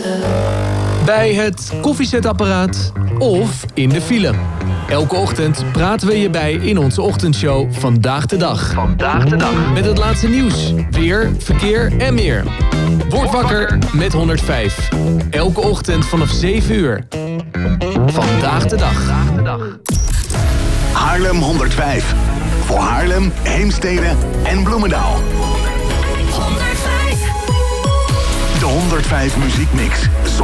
Bij het koffiezetapparaat of in de file. Elke ochtend praten we je bij in onze ochtendshow Vandaag de Dag. Met het laatste nieuws, weer, verkeer en meer. Word wakker met 105. Elke ochtend vanaf 7 uur. Vandaag de Dag. Haarlem 105. Voor Haarlem, Heemstede en Bloemendaal. 105. De 105 muziekmix.